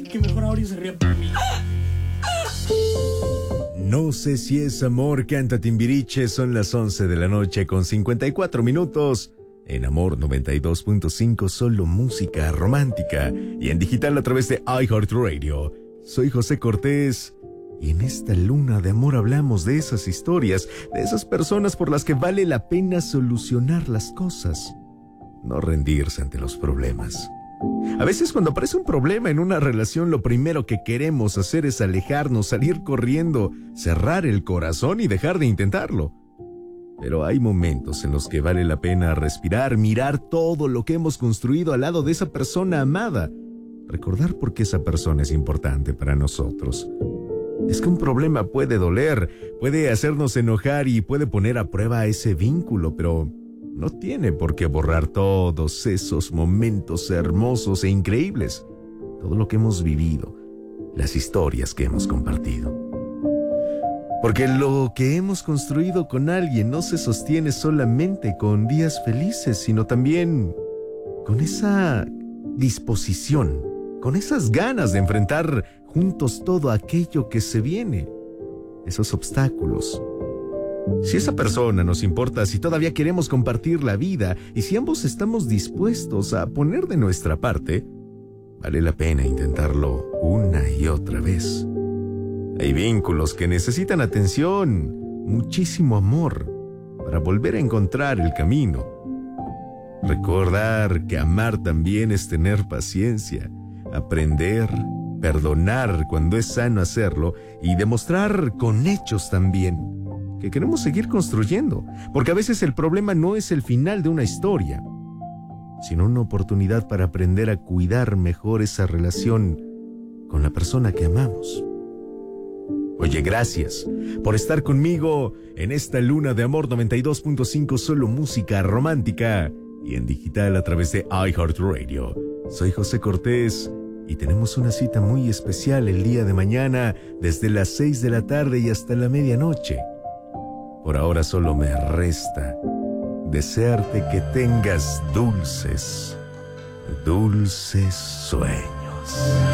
que mejor ahora se ría por mí. No sé si es amor, canta Timbiriche. Son las 11 de la noche con 54 minutos. En Amor 92.5, solo música romántica. Y en digital a través de iHeartRadio. Soy José Cortés. Y en esta luna de amor hablamos de esas historias, de esas personas por las que vale la pena solucionar las cosas. No rendirse ante los problemas. A veces cuando aparece un problema en una relación, lo primero que queremos hacer es alejarnos, salir corriendo, cerrar el corazón y dejar de intentarlo. Pero hay momentos en los que vale la pena respirar, mirar todo lo que hemos construido al lado de esa persona amada, recordar por qué esa persona es importante para nosotros. Es que un problema puede doler, puede hacernos enojar y puede poner a prueba ese vínculo, pero no tiene por qué borrar todos esos momentos hermosos e increíbles, todo lo que hemos vivido, las historias que hemos compartido. Porque lo que hemos construido con alguien no se sostiene solamente con días felices, sino también con esa disposición, con esas ganas de enfrentar juntos todo aquello que se viene, esos obstáculos. Si esa persona nos importa, si todavía queremos compartir la vida y si ambos estamos dispuestos a poner de nuestra parte, vale la pena intentarlo una y otra vez. Hay vínculos que necesitan atención, muchísimo amor, para volver a encontrar el camino. Recordar que amar también es tener paciencia, aprender, perdonar cuando es sano hacerlo y demostrar con hechos también que queremos seguir construyendo, porque a veces el problema no es el final de una historia, sino una oportunidad para aprender a cuidar mejor esa relación con la persona que amamos. Oye, gracias por estar conmigo en esta luna de amor 92.5, solo música romántica y en digital a través de iHeartRadio. Soy José Cortés y tenemos una cita muy especial el día de mañana desde las 6 de la tarde y hasta la medianoche. Por ahora solo me resta desearte que tengas dulces, dulces sueños.